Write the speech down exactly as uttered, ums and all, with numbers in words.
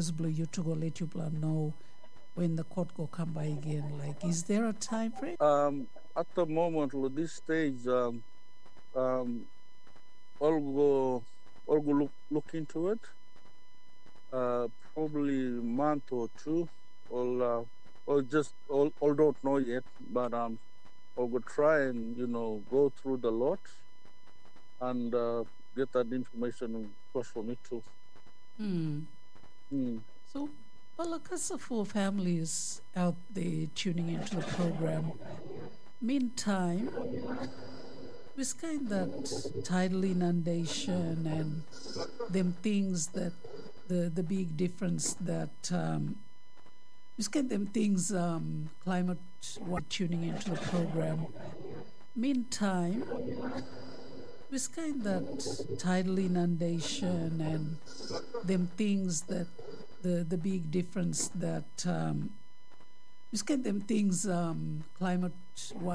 News Blue you to go let you plan know when the court go come by again. Like, is there a time frame? Um, at the moment, at this stage, um, um, I'll go, I'll go look, look into it. Uh, probably a month or two. I'll, uh, I'll just, I'll, I don't know yet, but um, I'll go try and you know go through the lot and uh, get that information across for me too. Hmm. Mm. So, Balakasa for families out there tuning into the program. Meantime, with kind that tidal inundation and them things that the the big difference that um, with kind them things um, climate while tuning into the program. Meantime, with kind that tidal inundation and them things that the the big difference that um, with kind them things um, climate